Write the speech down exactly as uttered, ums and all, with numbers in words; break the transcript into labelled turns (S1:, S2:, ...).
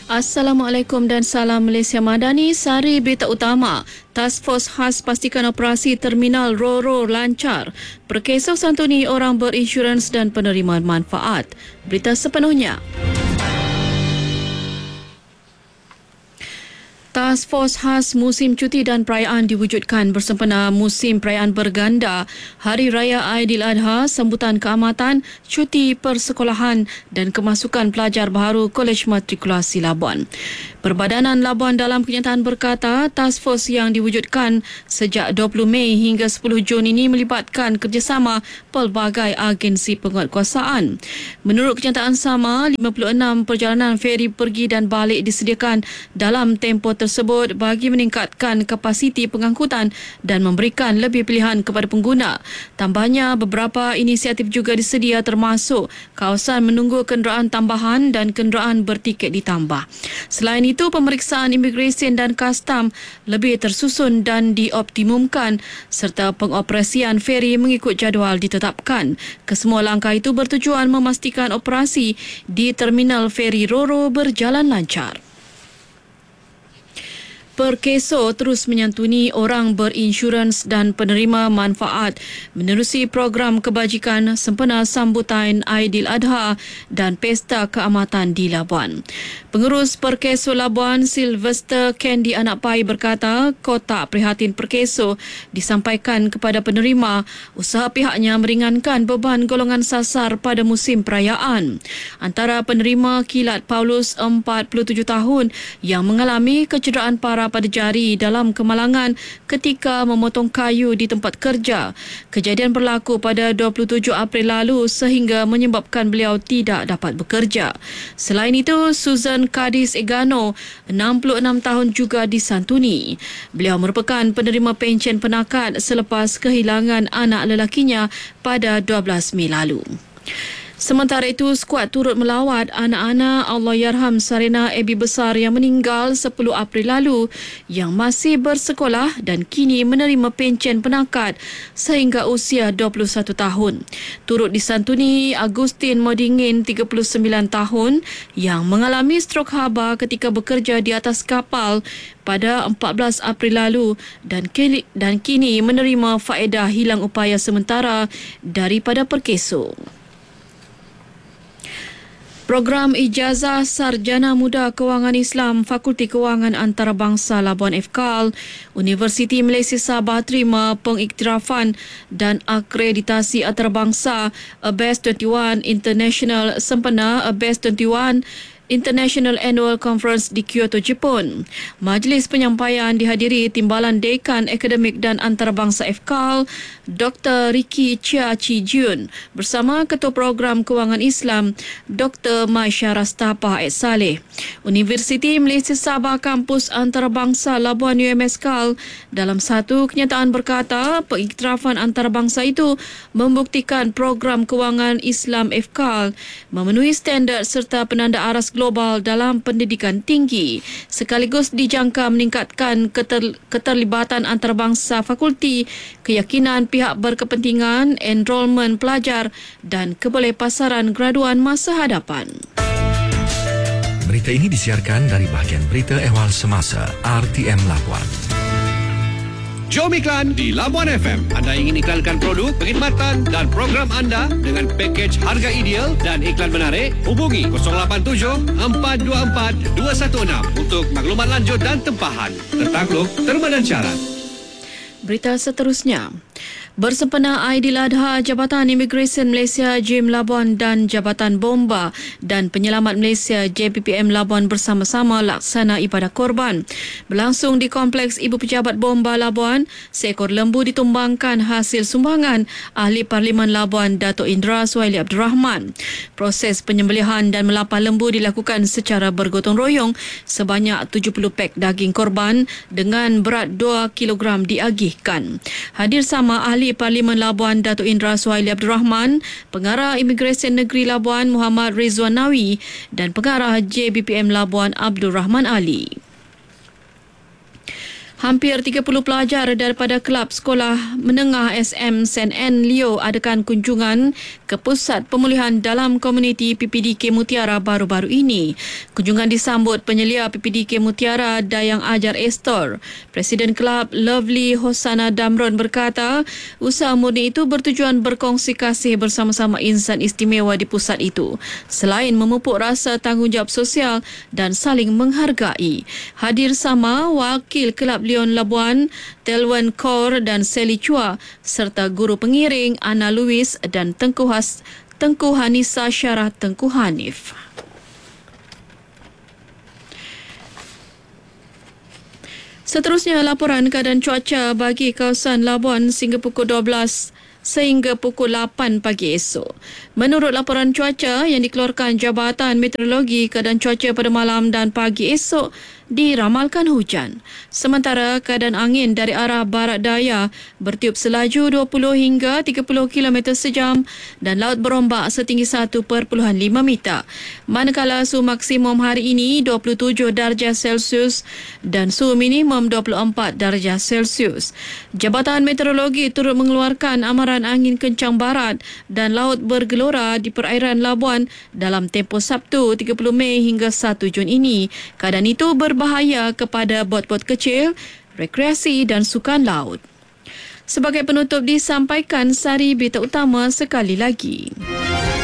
S1: Assalamualaikum dan salam Malaysia Madani. Sari berita utama. Task Force khas pastikan operasi terminal Roro lancar. Perkesah santuni orang berinsurans dan penerima manfaat. Berita sepenuhnya. Task Force khas musim cuti dan perayaan diwujudkan bersempena musim perayaan berganda, Hari Raya Aidiladha, sambutan keamatan, cuti persekolahan dan kemasukan pelajar baharu Kolej Matrikulasi Labuan. Perbadanan Labuan dalam kenyataan berkata, Task Force yang diwujudkan sejak dua puluh Mei hingga sepuluh Jun ini melibatkan kerjasama pelbagai agensi penguatkuasaan. Menurut kenyataan sama, lima puluh enam perjalanan feri pergi dan balik disediakan dalam tempoh tersebut bagi meningkatkan kapasiti pengangkutan dan memberikan lebih pilihan kepada pengguna. Tambahnya, beberapa inisiatif juga disedia termasuk kawasan menunggu kenderaan tambahan dan kenderaan bertiket ditambah. Selain itu, pemeriksaan imigresen dan kastam lebih tersusun dan dioptimumkan serta pengoperasian feri mengikut jadual ditetapkan. Kesemua langkah itu bertujuan memastikan operasi di terminal feri Roro berjalan lancar. Perkeso terus menyantuni orang berinsurans dan penerima manfaat menerusi program kebajikan sempena sambutan Aidiladha dan Pesta Keamatan di Labuan. Pengurus Perkeso Labuan, Sylvester Candy Anak Pai berkata, kotak prihatin Perkeso disampaikan kepada penerima usaha pihaknya meringankan beban golongan sasar pada musim perayaan. Antara penerima kilat Paulus, empat puluh tujuh tahun, yang mengalami kecederaan parah pada jari dalam kemalangan ketika memotong kayu di tempat kerja. Kejadian berlaku pada dua puluh tujuh April lalu sehingga menyebabkan beliau tidak dapat bekerja. Selain itu, Susan Kadis Egano, enam puluh enam tahun, juga disantuni. Beliau merupakan penerima pencen penakat selepas kehilangan anak lelakinya pada dua belas Mei lalu. Sementara itu, skuad turut melawat anak-anak Allahyarham Sarina Ebi Besar yang meninggal sepuluh April lalu yang masih bersekolah dan kini menerima pencen penakat sehingga usia dua puluh satu tahun. Turut disantuni Agustin Modingin, tiga puluh sembilan tahun, yang mengalami strok haba ketika bekerja di atas kapal pada empat belas April lalu dan kini, dan kini menerima faedah hilang upaya sementara daripada Perkeso. Program Ijazah Sarjana Muda Kewangan Islam Fakulti Kewangan Antarabangsa Labuan F K A L, Universiti Malaysia Sabah terima pengiktirafan dan akreditasi antarabangsa A B E S dua puluh satu International sempena A B E S dua puluh satu International Annual Conference di Kyoto, Jepun. Majlis penyampaian dihadiri Timbalan Dekan Akademik dan Antarabangsa F K A L, Doktor Ricky Chia Chi Jun, bersama Ketua Program Kewangan Islam, Doktor Maisha Rastapa Ed Saleh. Universiti Malaysia Sabah Kampus Antarabangsa Labuan U M S K A L dalam satu kenyataan berkata, pengiktirafan antarabangsa itu membuktikan program Kewangan Islam F K A L memenuhi standard serta penanda aras global dalam pendidikan tinggi, sekaligus dijangka meningkatkan keter, keterlibatan antarabangsa fakulti, keyakinan pihak berkepentingan, enrolment pelajar dan kebolehpasaran graduan masa hadapan.
S2: Berita ini disiarkan dari bahagian berita ehwal semasa R T M Labuan.
S3: Jom iklan di Labuan F M. Anda ingin iklankan produk, perkhidmatan dan program anda dengan pakej harga ideal dan iklan menarik? Hubungi kosong lapan tujuh empat dua empat dua satu enam untuk maklumat lanjut dan tempahan. Tertakluk, terma dan syarat.
S1: Berita seterusnya. Bersempena Aidiladha, Jabatan Imigresen Malaysia J I M Labuan dan Jabatan Bomba dan Penyelamat Malaysia J P P M Labuan bersama-sama laksana ibadah korban. Berlangsung di Kompleks Ibu Pejabat Bomba Labuan, seekor lembu ditumbangkan hasil sumbangan Ahli Parlimen Labuan Dato' Indra Suhaili Abdul Rahman. Proses penyembelihan dan melapan lembu dilakukan secara bergotong royong. Sebanyak tujuh puluh pek daging korban dengan berat dua kilogram diagihkan. Hadir sama Ahli Parlimen Labuan Dato' Indra Suhaili Abdul Rahman, Pengarah Imigresen Negeri Labuan Muhammad Rizwan Nawi dan Pengarah J B P M Labuan Abdul Rahman Ali. Hampir tiga puluh pelajar daripada Kelab Sekolah Menengah S M Saint Anne Leo adakan kunjungan ke Pusat Pemulihan Dalam Komuniti P P D K Mutiara baru-baru ini. Kunjungan disambut penyelia P P D K Mutiara Dayang Ajar Estor. Presiden Kelab Lovely Hosana Damron berkata, usaha murni itu bertujuan berkongsi kasih bersama-sama insan istimewa di pusat itu, selain memupuk rasa tanggungjawab sosial dan saling menghargai. Hadir sama Wakil Kelab Leon Labuan, Telwan Kaur dan Sally Chua serta guru pengiring Ana Louis dan Tengku, Has, Tengku Hanisa Syarah Tengku Hanif. Seterusnya, laporan keadaan cuaca bagi kawasan Labuan sehingga pukul dua belas sehingga pukul lapan pagi esok. Menurut laporan cuaca yang dikeluarkan Jabatan Meteorologi, keadaan cuaca pada malam dan pagi esok diramalkan hujan. Sementara keadaan angin dari arah barat daya bertiup selaju dua puluh hingga tiga puluh kilometer sejam dan laut berombak setinggi satu perpuluhan lima meter. Manakala suhu maksimum hari ini dua puluh tujuh darjah Celsius dan suhu minimum dua puluh empat darjah Celsius. Jabatan Meteorologi turut mengeluarkan amaran angin kencang barat dan laut bergelora di perairan Labuan dalam tempoh Sabtu tiga puluh Mei hingga satu Jun ini. Keadaan itu berbahaya kepada bot-bot kecil, rekreasi dan sukan laut. Sebagai penutup disampaikan sari berita utama sekali lagi.